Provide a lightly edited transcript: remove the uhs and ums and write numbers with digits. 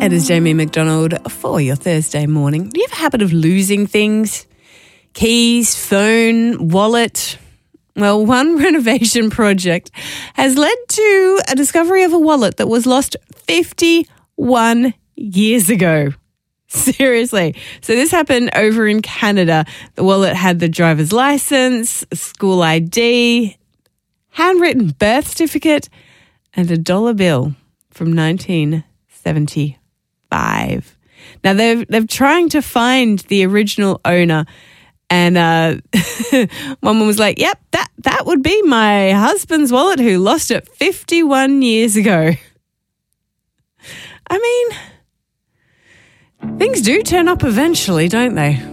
It is Jamie McDonald for your Thursday morning. Do you have a habit of losing things? Keys, phone, wallet? Well, one renovation project has led to a discovery of a wallet that was lost 51 years ago. Seriously. So this happened over in Canada. The wallet had the driver's license, school ID, handwritten birth certificate, and a dollar bill from 1975. Now they're trying to find the original owner, and one was like, "Yep, that would be my husband's wallet who lost it 51 years ago." I mean, things do turn up eventually, don't they?